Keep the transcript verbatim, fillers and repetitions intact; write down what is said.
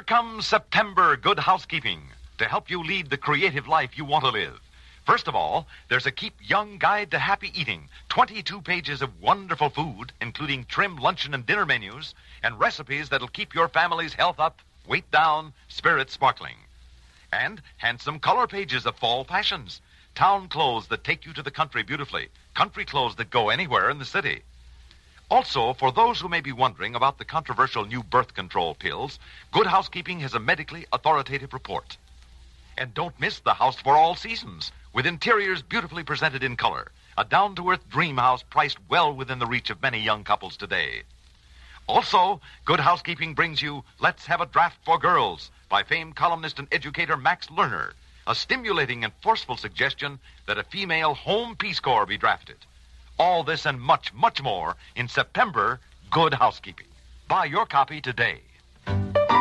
comes September Good Housekeeping to help you lead the creative life you want to live. First of all, there's a Keep Young Guide to Happy Eating. twenty-two pages of wonderful food, including trim luncheon and dinner menus, and recipes that'll keep your family's health up, weight down, spirits sparkling. And handsome color pages of fall fashions. Town clothes that take you to the country beautifully. Country clothes that go anywhere in the city. Also, for those who may be wondering about the controversial new birth control pills, Good Housekeeping has a medically authoritative report. And don't miss the house for all seasons, with interiors beautifully presented in color. A down-to-earth dream house priced well within the reach of many young couples today. Also, Good Housekeeping brings you Let's Have a Draft for Girls by famed columnist and educator Max Lerner, a stimulating and forceful suggestion that a female home Peace Corps be drafted. All this and much, much more in September Good Housekeeping. Buy your copy today.